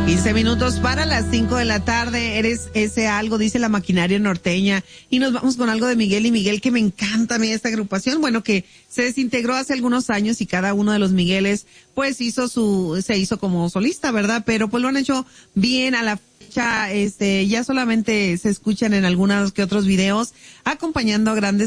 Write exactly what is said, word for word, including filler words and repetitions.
quince minutos para las cinco de la tarde. Eres ese algo, dice la maquinaria norteña. Y nos vamos con algo de Miguel y Miguel, que me encanta a mí esta agrupación. Bueno, que se desintegró hace algunos años y cada uno de los Migueles, pues hizo su, se hizo como solista, ¿verdad? Pero pues lo han hecho bien a la fecha. Este, ya solamente se escuchan en algunos que otros videos, acompañando a grandes